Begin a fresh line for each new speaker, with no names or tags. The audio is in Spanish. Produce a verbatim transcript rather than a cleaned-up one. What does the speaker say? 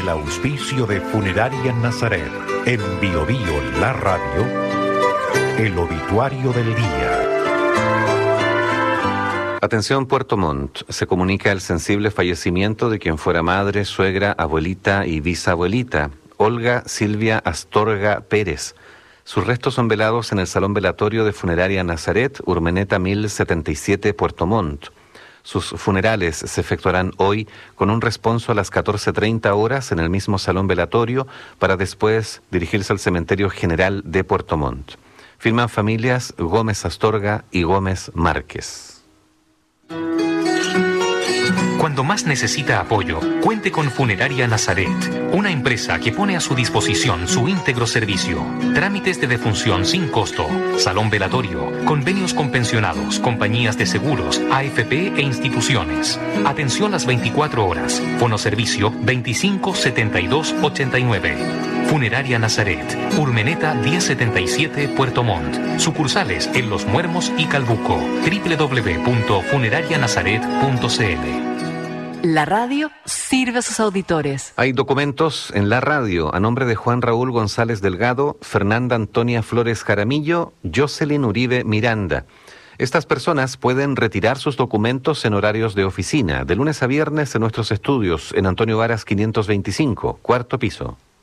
el auspicio de Funeraria Nazaret, en Bio Bio, la radio, el obituario del día.
Atención Puerto Montt, se comunica el sensible fallecimiento de quien fuera madre, suegra, abuelita y bisabuelita, Olga Silvia Astorga Pérez. Sus restos son velados en el Salón Velatorio de Funeraria Nazaret, Urmeneta mil setenta y siete, Puerto Montt. Sus funerales se efectuarán hoy con un responso a las catorce treinta horas en el mismo Salón Velatorio para después dirigirse al Cementerio General de Puerto Montt. Firman familias Gómez Astorga y Gómez Márquez.
Cuando más necesita apoyo, cuente con Funeraria Nazaret, una empresa que pone a su disposición su íntegro servicio. Trámites de defunción sin costo, salón velatorio, convenios con pensionados, compañías de seguros, A F P e instituciones. Atención las veinticuatro horas. Fonoservicio veinticinco setenta y dos ochenta y nueve. Funeraria Nazaret, Urmeneta mil setenta y siete, Puerto Montt. Sucursales en Los Muermos y Calbuco. doble u doble u doble u punto funeraria nazaret punto c l.
La radio sirve a sus auditores.
Hay documentos en la radio a nombre de Juan Raúl González Delgado, Fernanda Antonia Flores Jaramillo, Jocelyn Uribe Miranda. Estas personas pueden retirar sus documentos en horarios de oficina, de lunes a viernes en nuestros estudios, en Antonio Varas quinientos veinticinco, cuarto piso.